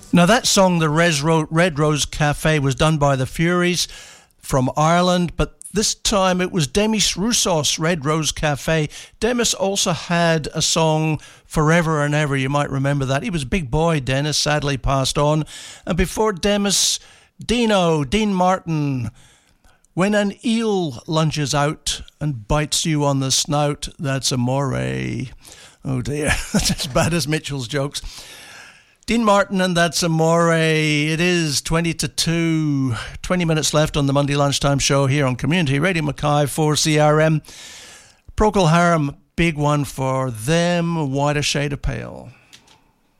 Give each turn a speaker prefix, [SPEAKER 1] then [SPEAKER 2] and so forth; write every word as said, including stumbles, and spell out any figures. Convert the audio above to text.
[SPEAKER 1] Now that song, the Res Ro- Red Rose Cafe, was done by the Furies from Ireland, but this time it was Demis Roussos' Red Rose Cafe. Demis also had a song, Forever and Ever, you might remember that. He was a big boy, Dennis, sadly passed on. And before Demis, Dino, Dean Martin, When an Eel Lunges Out and Bites You on the Snout, That's Amore. Oh dear, that's as bad as Mitchell's jokes. Dean Martin and That's Amore. It is twenty to two. twenty minutes left on the Monday Lunchtime Show here on Community Radio Mackay for C R M. Procol Harum, big one for them, White a Shade of Pale.